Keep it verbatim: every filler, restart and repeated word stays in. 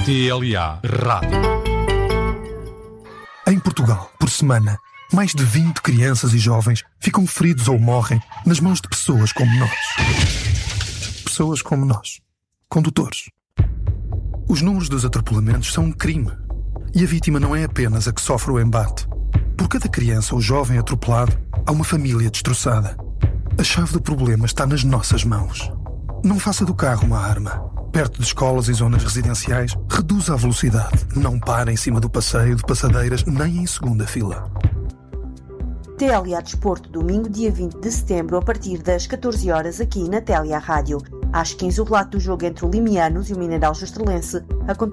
T L A Rádio. Em Portugal, por semana, mais de vinte crianças e jovens ficam feridos ou morrem nas mãos de pessoas como nós. Pessoas como nós. Condutores. Os números dos atropelamentos são um crime. E a vítima não é apenas a que sofre o embate. Por cada criança ou jovem atropelado, há uma família destroçada. A chave do problema está nas nossas mãos. Não faça do carro uma arma. Perto de escolas e zonas residenciais, reduza a velocidade. Não pare em cima do passeio de passadeiras, nem em segunda fila. T L A Desporto, domingo, dia vinte de setembro, a partir das catorze horas, aqui na T L A Rádio. Às quinze, o relato do jogo entre o Limianos e o Mineirão Justelense, acontece